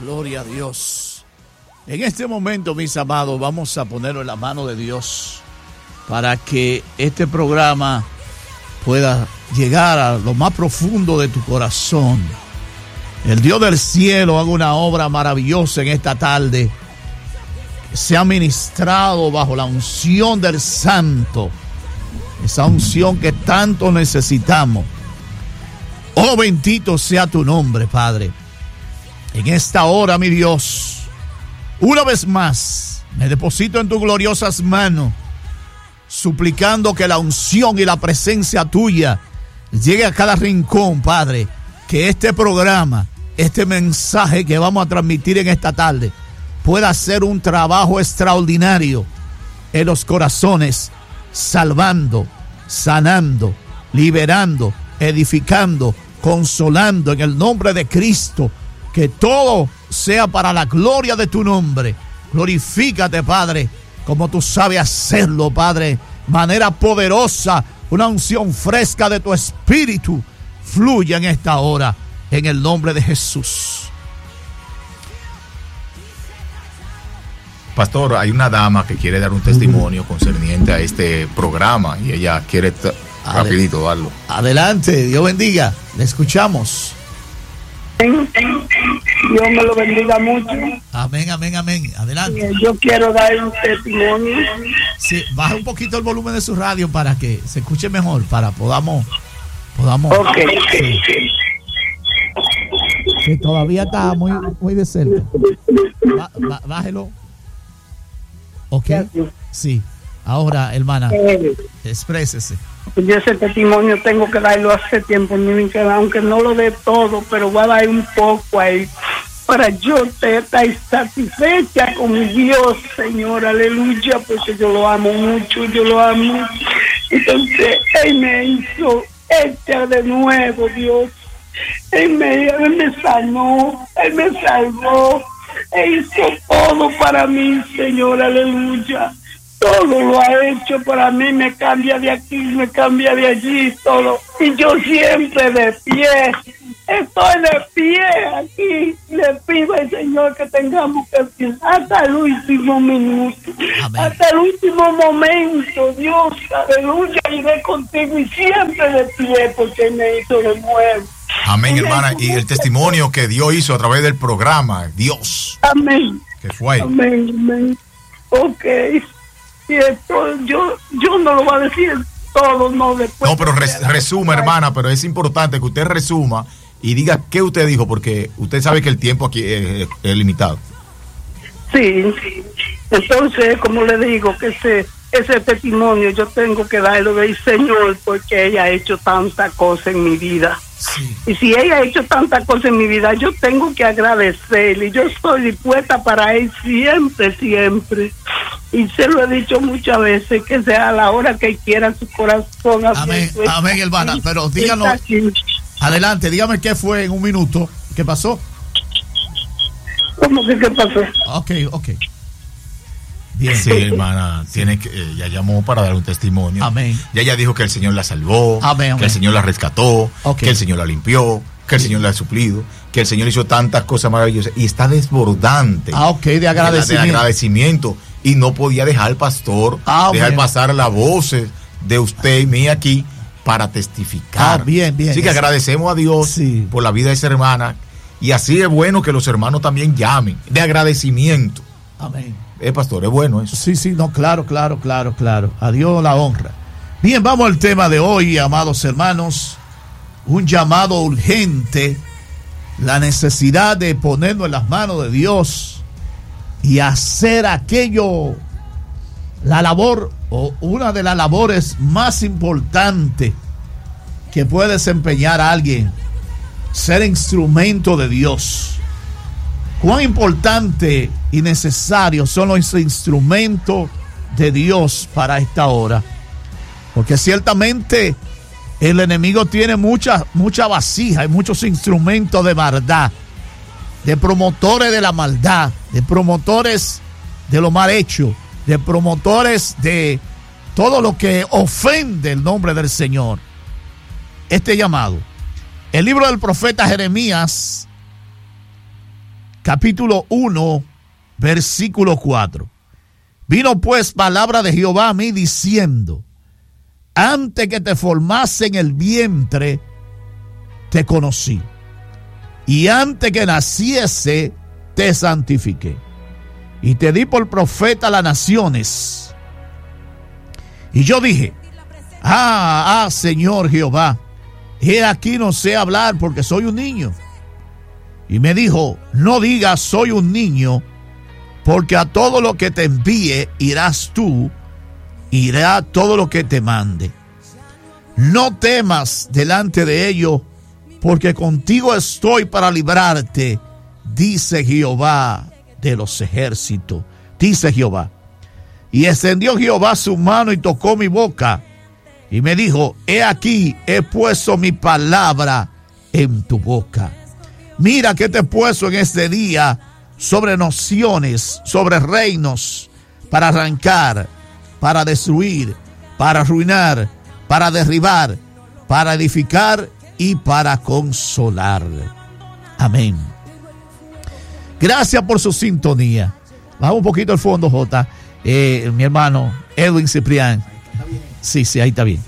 Gloria a Dios. En este momento, mis amados, vamos a ponerlo en la mano de Dios para que este programa pueda llegar a lo más profundo de tu corazón. El Dios del cielo haga una obra maravillosa en esta tarde. Que sea ministrado bajo la unción del Santo. Esa unción que tanto necesitamos. Oh, bendito sea tu nombre, Padre. En esta hora, mi Dios, una vez más, me deposito en tus gloriosas manos, suplicando que la unción y la presencia tuya llegue a cada rincón, Padre. Que este programa, este mensaje que vamos a transmitir en esta tarde, pueda hacer un trabajo extraordinario en los corazones, salvando, sanando, liberando, edificando, consolando en el nombre de Cristo. Que todo sea para la gloria de tu nombre. Glorifícate, Padre, como tú sabes hacerlo, Padre. Manera poderosa, una unción fresca de tu espíritu fluya en esta hora, en el nombre de Jesús. Pastor, hay una dama que quiere dar un testimonio concerniente a este programa y ella quiere rapidito darlo. Adelante, Dios bendiga, le escuchamos. Dios me lo bendiga mucho. Amén, amén, amén. Adelante. Yo quiero dar un testimonio. Sí, baja un poquito el volumen de su radio para que se escuche mejor, para podamos. Ok. Sí. Que todavía está muy de cerca. Bájelo. Ok. Sí. Ahora, hermana, exprésese. Yo ese testimonio tengo que darlo hace tiempo, aunque no lo dé todo, pero voy a dar un poco ahí para yo estar satisfecha con mi Dios, Señor, aleluya, porque yo lo amo mucho, yo lo amo. Entonces, Él me hizo hecha de nuevo, Dios. Él me sanó, Él me salvó, Él hizo todo para mí, Señor, aleluya. Todo lo ha hecho para mí, me cambia de aquí, me cambia de allí, todo. Y yo siempre de pie, estoy de pie aquí. Le pido al Señor que tengamos que vivir hasta el último minuto. Amén. Hasta el último momento, Dios, aleluya, iré contigo y siempre de pie porque me hizo de nuevo. Amén, hermana. Y el testimonio que Dios hizo a través del programa, Dios. Amén. Que fue. Amén, amén. Ok. Y esto, yo no lo voy a decir todo, no después. No, pero resuma, hermana, pero es importante que usted resuma y diga qué usted dijo, porque usted sabe que el tiempo aquí es limitado. Sí, entonces, como le digo, que ese testimonio yo tengo que darlo del Señor, porque ella ha hecho tanta cosa en mi vida. Sí. Y si ella ha hecho tanta cosa en mi vida, yo tengo que agradecerle. Yo estoy dispuesta para él siempre, siempre. Y se lo he dicho muchas veces, que sea a la hora que quiera su corazón. Amén, amén, hermana. Pero díganos, adelante, dígame qué fue en un minuto. ¿Qué pasó? ¿Cómo que qué pasó? Ok. Bien. Sí, hermana, ella llamó para dar un testimonio. Amén. Y ella dijo que el Señor la salvó, amén, que el Señor la rescató, okay, que el Señor la limpió, que el Señor la ha suplido, que el Señor hizo tantas cosas maravillosas y está desbordante. De agradecimiento. Y no podía dejar al pastor, dejar pasar las voces de usted y mí aquí para testificar. Bien. Así que agradecemos a Dios por la vida de esa hermana. Y así es bueno que los hermanos también llamen, de agradecimiento. Amén. Pastor, es bueno eso. Sí, no, claro. A Dios la honra. Bien, vamos al tema de hoy, amados hermanos. Un llamado urgente, la necesidad de ponernos en las manos de Dios y hacer aquello, la labor o una de las labores más importantes que puede desempeñar a alguien, ser instrumento de Dios. Cuán importante y necesario son los instrumentos de Dios para esta hora, porque ciertamente el enemigo tiene mucha vasija y muchos instrumentos de maldad, de promotores de la maldad, de promotores de lo mal hecho, de promotores de todo lo que ofende el nombre del Señor. Este llamado, el libro del profeta Jeremías, capítulo 1, versículo 4. Vino pues palabra de Jehová a mí diciendo: antes que te formase en el vientre, te conocí, y antes que naciese, te santifiqué, y te di por profeta a las naciones. Y yo dije: Señor Jehová, he aquí no sé hablar porque soy un niño. Y me dijo: no digas soy un niño, porque a todo lo que te envíe irás tú, irá todo lo que te mande. No temas delante de ello, porque contigo estoy para librarte, dice Jehová de los ejércitos, dice Jehová. Y extendió Jehová su mano y tocó mi boca, y me dijo: he aquí, he puesto mi palabra en tu boca. Mira que te he puesto en este día sobre naciones, sobre reinos, para arrancar, para destruir, para arruinar, para derribar, para edificar y para consolar. Amén. Gracias por su sintonía. Baja un poquito el fondo, Jota. Mi hermano Edwin Ciprián. Sí, ahí está bien.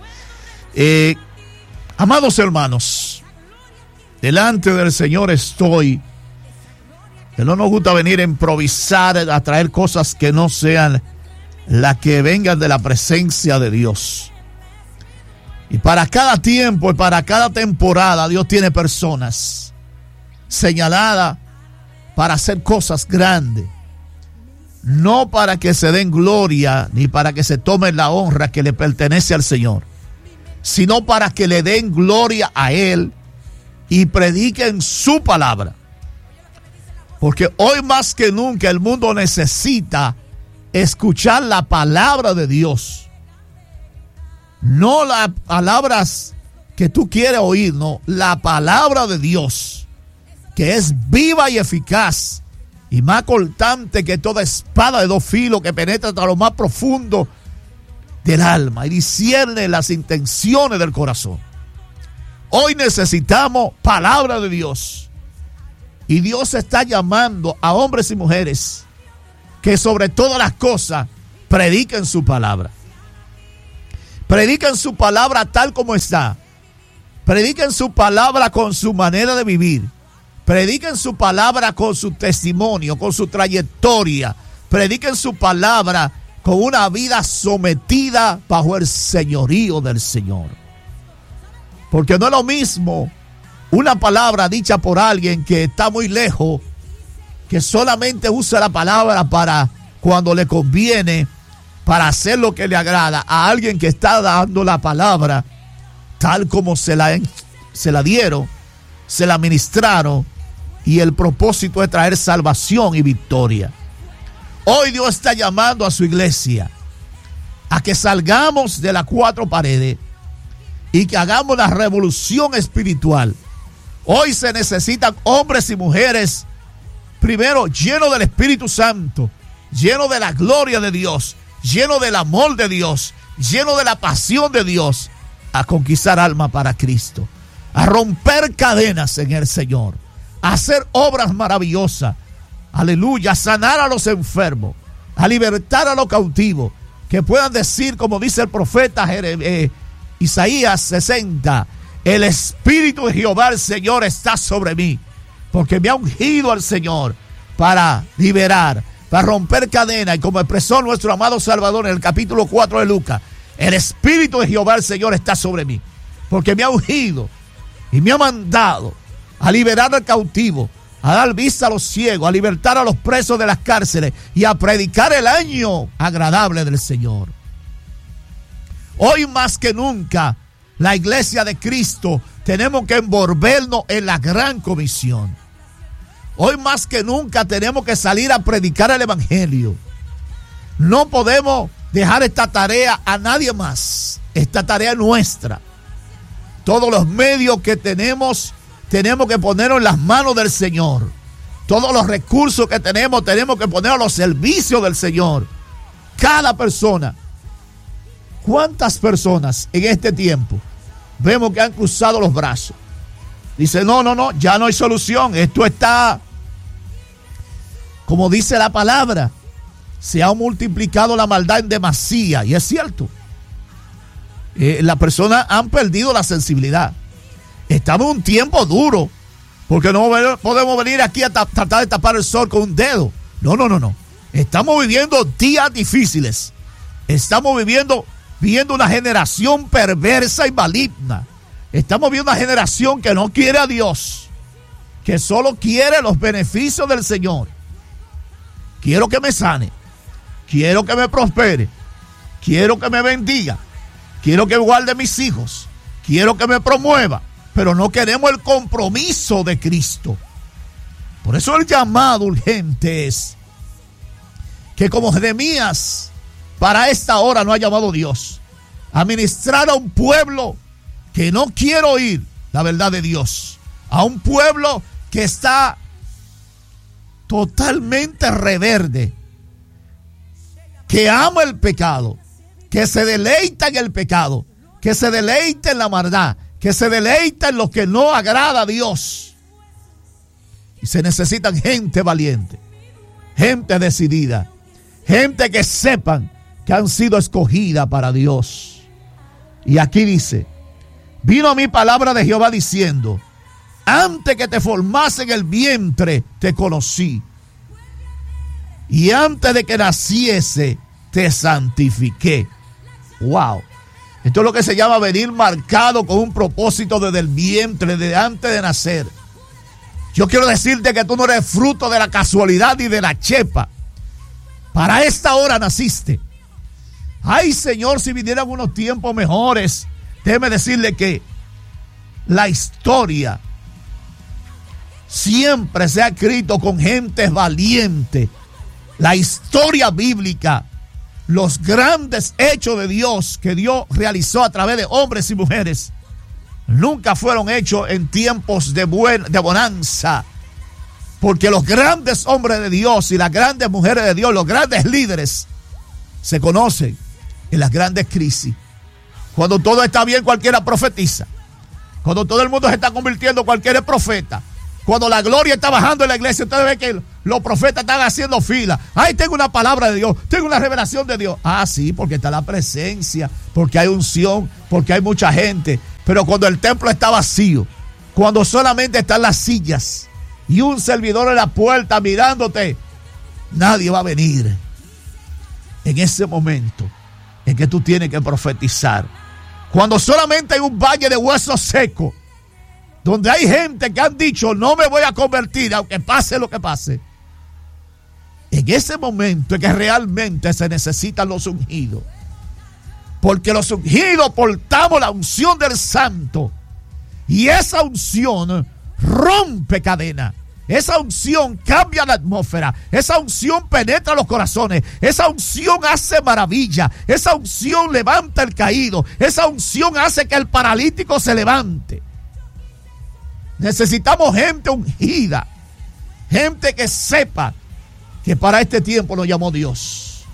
Amados hermanos, delante del Señor estoy. Que no nos gusta venir a improvisar, a traer cosas que no sean las que vengan de la presencia de Dios. Y para cada tiempo y para cada temporada, Dios tiene personas señaladas para hacer cosas grandes. No para que se den gloria, ni para que se tome la honra que le pertenece al Señor, sino para que le den gloria a Él y prediquen su palabra. Porque hoy más que nunca el mundo necesita escuchar la palabra de Dios. No las palabras que tú quieres oír, no, la palabra de Dios, que es viva y eficaz y más cortante que toda espada de dos filos, que penetra hasta lo más profundo del alma y discierne las intenciones del corazón. Hoy necesitamos palabra de Dios. Y Dios está llamando a hombres y mujeres que sobre todas las cosas prediquen su palabra. Prediquen su palabra tal como está. Prediquen su palabra con su manera de vivir. Prediquen su palabra con su testimonio, con su trayectoria. Prediquen su palabra con una vida sometida bajo el señorío del Señor. Porque no es lo mismo una palabra dicha por alguien que está muy lejos, que solamente usa la palabra para cuando le conviene, para hacer lo que le agrada, a alguien que está dando la palabra tal como se la dieron, se la ministraron, y el propósito es traer salvación y victoria. Hoy Dios está llamando a su iglesia a que salgamos de las cuatro paredes y que hagamos la revolución espiritual. Hoy se necesitan hombres y mujeres, primero llenos del Espíritu Santo, llenos de la gloria de Dios, llenos del amor de Dios, llenos de la pasión de Dios, a conquistar alma para Cristo, a romper cadenas en el Señor, a hacer obras maravillosas, aleluya, a sanar a los enfermos, a libertar a los cautivos, que puedan decir, como dice el profeta Isaías 60, el Espíritu de Jehová el Señor está sobre mí, porque me ha ungido al Señor para liberar, para romper cadenas. Y como expresó nuestro amado Salvador en el capítulo 4 de Lucas, el Espíritu de Jehová el Señor está sobre mí, porque me ha ungido y me ha mandado a liberar al cautivo, a dar vista a los ciegos, a libertar a los presos de las cárceles y a predicar el año agradable del Señor. Hoy más que nunca, la iglesia de Cristo tenemos que envolvernos en la gran comisión. Hoy más que nunca tenemos que salir a predicar el evangelio. No podemos dejar esta tarea a nadie más. Esta tarea es nuestra. Todos los medios que tenemos que ponerlos en las manos del Señor. Todos los recursos que tenemos que ponerlos a los servicios del Señor. Cada persona. ¿Cuántas personas en este tiempo vemos que han cruzado los brazos? Dice, no, ya no hay solución. Esto está como dice la palabra, se ha multiplicado la maldad en demasía. Y es cierto. Las personas han perdido la sensibilidad. Estamos en un tiempo duro, porque no podemos venir aquí a tratar de tapar el sol con un dedo. No. Estamos viviendo días difíciles. Estamos viviendo una generación perversa y maligna. Estamos viendo una generación que no quiere a Dios, que solo quiere los beneficios del Señor. Quiero que me sane, quiero que me prospere, quiero que me bendiga, quiero que guarde mis hijos, quiero que me promueva, pero no queremos el compromiso de Cristo. Por eso el llamado urgente es que, como Jeremías para esta hora no ha llamado Dios, a ministrar a un pueblo que no quiere oír la verdad de Dios, a un pueblo que está totalmente reverde, que ama el pecado, que se deleita en el pecado, que se deleita en la maldad, que se deleita en lo que no agrada a Dios. Y se necesitan gente valiente, gente decidida, gente que sepan que han sido escogida para Dios. Y aquí dice: vino a mí palabra de Jehová diciendo, antes que te formase en el vientre te conocí, y antes de que naciese te santifiqué. Wow. Esto es lo que se llama venir marcado con un propósito desde el vientre, desde antes de nacer. Yo quiero decirte que tú no eres fruto de la casualidad ni de la chepa. Para esta hora naciste. Ay, Señor, si vinieran unos tiempos mejores. Déjeme decirle que la historia siempre se ha escrito con gente valiente. La historia bíblica, los grandes hechos de Dios que Dios realizó a través de hombres y mujeres, nunca fueron hechos en tiempos de bonanza. Porque los grandes hombres de Dios y las grandes mujeres de Dios, los grandes líderes, se conocen en las grandes crisis. Cuando todo está bien, cualquiera profetiza. Cuando todo el mundo se está convirtiendo, cualquiera es profeta. Cuando la gloria está bajando en la iglesia, ustedes ven que los profetas están haciendo fila. Ay, tengo una palabra de Dios, tengo una revelación de Dios. Ah, sí, porque está la presencia, porque hay unción, porque hay mucha gente. Pero cuando el templo está vacío, cuando solamente están las sillas y un servidor en la puerta mirándote, nadie va a venir. En ese momento en que tú tienes que profetizar. Cuando solamente hay un valle de huesos secos, donde hay gente que han dicho, no me voy a convertir, aunque pase lo que pase. En ese momento es que realmente se necesitan los ungidos. Porque los ungidos portamos la unción del Santo. Y esa unción rompe cadenas. Esa unción cambia la atmósfera. Esa unción penetra los corazones. Esa unción hace maravilla. Esa unción levanta el caído. Esa unción hace que el paralítico se levante. Necesitamos gente ungida, gente que sepa que para este tiempo nos llamó Dios.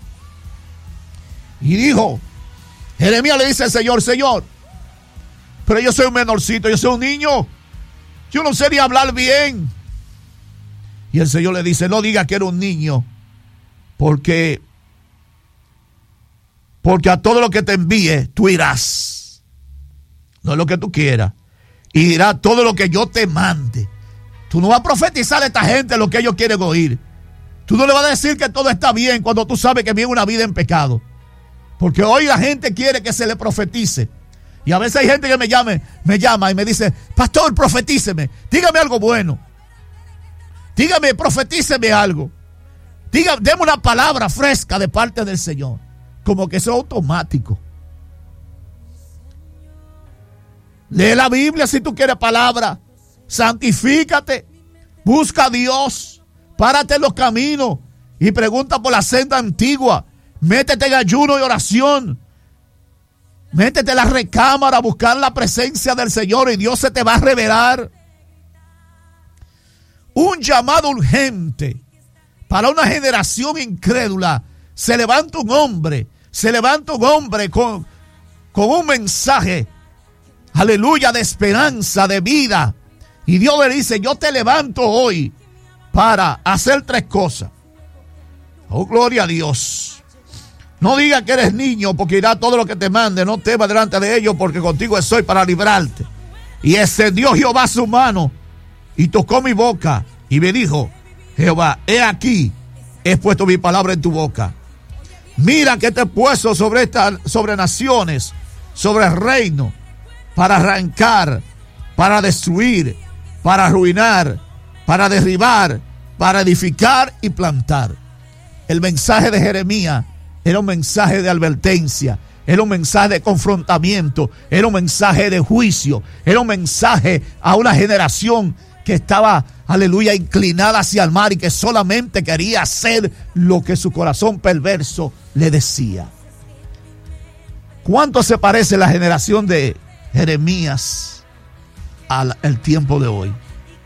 Y dijo, Jeremías le dice al Señor, Señor, pero yo soy un menorcito, yo soy un niño, yo no sé ni hablar bien. Y el Señor le dice, no digas que eres un niño, porque a todo lo que te envíe tú irás, no es lo que tú quieras. Y dirá todo lo que yo te mande. Tú no vas a profetizar a esta gente lo que ellos quieren oír. Tú no le vas a decir que todo está bien cuando tú sabes que vive una vida en pecado. Porque hoy la gente quiere que se le profetice. Y a veces hay gente que me llama y me dice, pastor, profetíceme. Dígame algo bueno. Dígame, profetíceme algo. Deme una palabra fresca de parte del Señor. Como que eso es automático. Lee la Biblia si tú quieres palabra. Santifícate. Busca a Dios. Párate en los caminos y pregunta por la senda antigua. Métete en ayuno y oración. Métete en la recámara a buscar la presencia del Señor y Dios se te va a revelar. Un llamado urgente para una generación incrédula. Se levanta un hombre con un mensaje, aleluya, de esperanza, de vida. Y Dios le dice, yo te levanto hoy para hacer 3 cosas. Oh, gloria a Dios. No digas que eres niño, porque irá todo lo que te mande. No temas delante de ellos, porque contigo estoy para librarte. Y extendió Jehová su mano y tocó mi boca y me dijo: Jehová, he aquí, he puesto mi palabra en tu boca. Mira que te he puesto sobre naciones, sobre el reino, para arrancar, para destruir, para arruinar, para derribar, para edificar y plantar. El mensaje de Jeremías era un mensaje de advertencia, era un mensaje de confrontamiento, era un mensaje de juicio, era un mensaje a una generación que estaba, aleluya, inclinada hacia el mar y que solamente quería hacer lo que su corazón perverso le decía. ¿Cuánto se parece la generación de Jeremías al tiempo de hoy?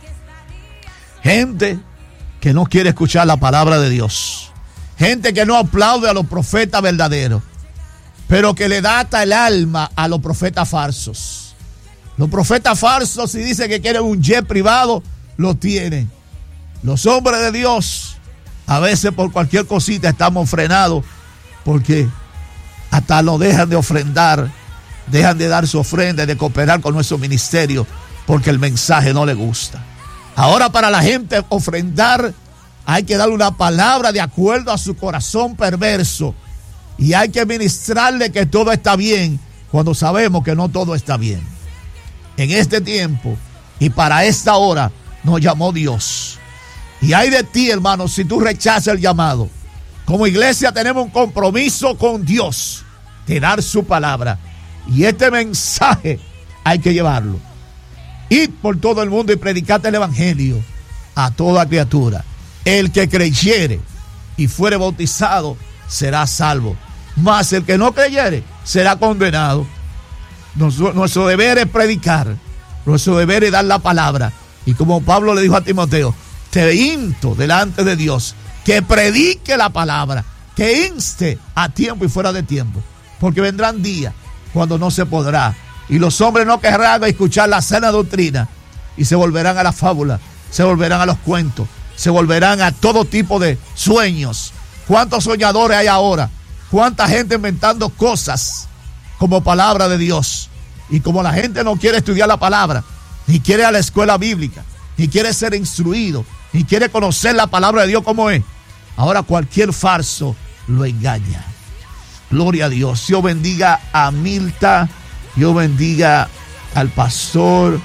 Gente que no quiere escuchar la palabra de Dios. Gente que no aplaude a los profetas verdaderos, pero que le da hasta el alma a los profetas falsos. Los profetas falsos, si dicen que quieren un jet privado, lo tienen. Los hombres de Dios, a veces por cualquier cosita estamos frenados, porque hasta nos dejan de ofrendar, dejan de dar su ofrenda, de cooperar con nuestro ministerio, porque el mensaje no le gusta. Ahora, para la gente ofrendar, hay que darle una palabra de acuerdo a su corazón perverso, y hay que ministrarle que todo está bien cuando sabemos que no todo está bien. En este tiempo y para esta hora nos llamó Dios. Y hay de ti, hermano, si tú rechazas el llamado. Como iglesia tenemos un compromiso con Dios de dar su palabra. Y este mensaje hay que llevarlo. Id por todo el mundo y predicad el evangelio a toda criatura. El que creyere y fuere bautizado será salvo, mas el que no creyere será condenado. Nuestro deber es predicar, nuestro deber es dar la palabra. Y como Pablo le dijo a Timoteo, te insto delante de Dios que predique la palabra, que inste a tiempo y fuera de tiempo, porque vendrán días cuando no se podrá, y los hombres no querrán escuchar la sana doctrina, y se volverán a la fábula, se volverán a los cuentos, se volverán a todo tipo de sueños. ¿Cuántos soñadores hay ahora? ¿Cuánta gente inventando cosas como palabra de Dios? Y como la gente no quiere estudiar la palabra, ni quiere ir a la escuela bíblica, ni quiere ser instruido, ni quiere conocer la palabra de Dios como es, ahora cualquier falso lo engaña. Gloria a Dios. Dios bendiga a Milta, Dios bendiga al pastor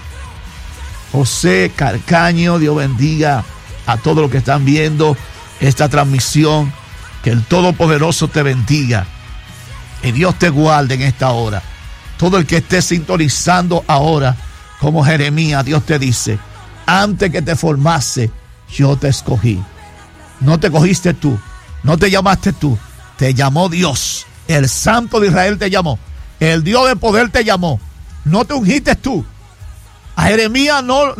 José Carcaño, Dios bendiga a todos los que están viendo esta transmisión. Que el Todopoderoso te bendiga. Que Dios te guarde en esta hora. Todo el que esté sintonizando ahora, como Jeremías, Dios te dice: antes que te formase, yo te escogí. No te cogiste tú, no te llamaste tú, te llamó Dios. El Santo de Israel te llamó. El Dios de poder te llamó. No te ungiste tú. A Jeremías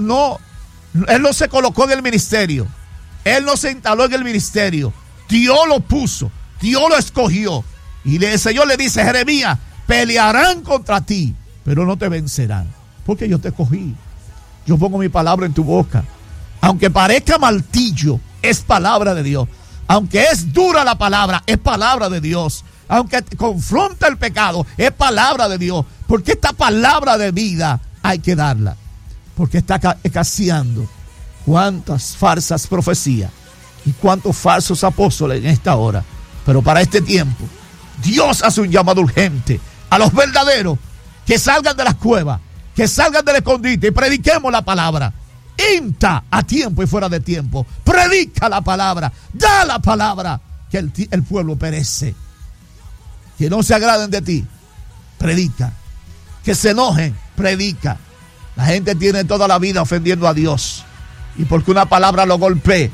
él no se colocó en el ministerio. Él no se instaló en el ministerio. Dios lo puso, Dios lo escogió. Y el Señor le dice: Jeremías, pelearán contra ti, pero no te vencerán, porque yo te escogí. Yo pongo mi palabra en tu boca. Aunque parezca martillo, es palabra de Dios. Aunque es dura la palabra, es palabra de Dios. Aunque te confronta el pecado, es palabra de Dios. Porque esta palabra de vida hay que darla, porque está escaseando cuántas falsas profecías y cuántos falsos apóstoles en esta hora. Pero para este tiempo, Dios hace un llamado urgente a los verdaderos que salgan de las cuevas, que salgan del escondite y prediquemos la palabra. Insta a tiempo y fuera de tiempo. Predica la palabra, da la palabra, que el pueblo perece. Que no se agraden de ti, predica. Que se enojen, predica. La gente tiene toda la vida ofendiendo a Dios, y porque una palabra lo golpee,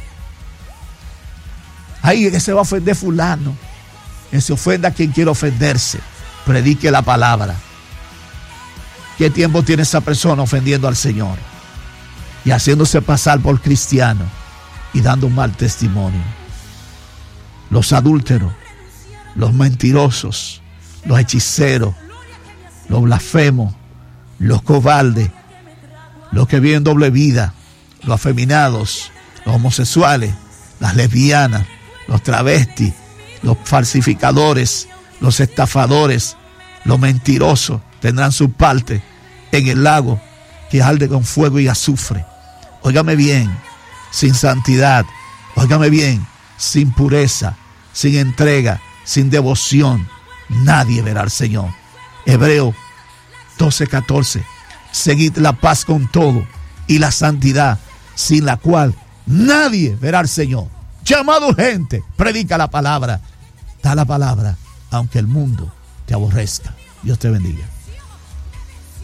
ahí que se va a ofender fulano, que se ofenda a quien quiere ofenderse. Predique la palabra. ¿Qué tiempo tiene esa persona ofendiendo al Señor y haciéndose pasar por cristiano y dando un mal testimonio? Los adúlteros, los mentirosos, los hechiceros, los blasfemos, los cobardes, los que viven doble vida, los afeminados, los homosexuales, las lesbianas, los travestis, los falsificadores, los estafadores, los mentirosos tendrán su parte en el lago que arde con fuego y azufre. Óigame bien, sin santidad, óigame bien, sin pureza, sin entrega, sin devoción, nadie verá al Señor. Hebreo 12:14. Seguid la paz con todo y la santidad, sin la cual nadie verá al Señor. Llamado urgente, predica la palabra, da la palabra, aunque el mundo te aborrezca. Dios te bendiga.